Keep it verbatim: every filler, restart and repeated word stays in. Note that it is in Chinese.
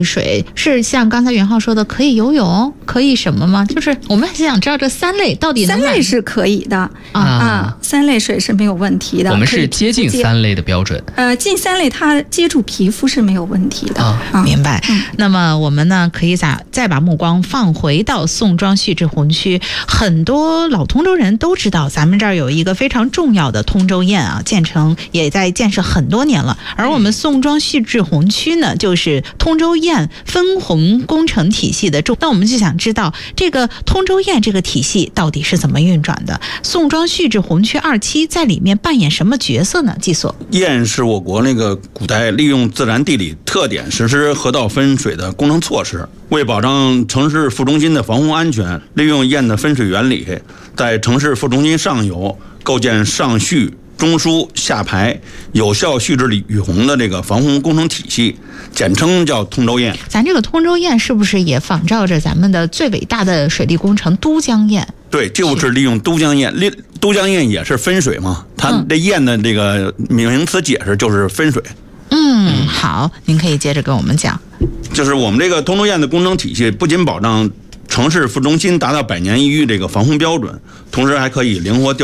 水是像刚才袁浩说的，可以游泳，可以什么吗？就是我们很想知道这三类到底能三类是可以的啊啊，三类水是没有问题的。 我们是接近三类的标准。 呃，近三类它接触皮肤是没有问题的。 啊啊、明白、嗯。那么我们呢，可以再再把目光放回到宋庄蓄治洪区，很多老通州人都知道，咱们这儿有一个非常重要的通州堰啊，建成也在建设很多年了。而我们宋庄蓄治洪区呢，就是通州堰分洪工程体系的重，那我们就想知道这个通州堰这个体系到底是怎么运转的？宋庄蓄治洪区二期在里面扮演什么角色呢？季所， 堰是我国那个古代利用自然地理特点实施河道分水的工程措施，为保障城市副中心的防洪安全，利用堰的分水原理，在城市副中心上游构建上蓄、中枢、下排，有效蓄治雨洪的这个防洪工程体系，简称叫通州堰。 咱这个通州堰是不是也仿照着咱们的最伟大的水利工程都江堰？ 对，就是利用都江堰。都江堰也是分水嘛，它这堰的这个名词解释就是分水。 嗯，好，您可以接着跟我们讲。 就是我们这个通州堰的工程体系，不仅保障城市副中心达到百年一遇这个防洪标准，同时还可以灵活调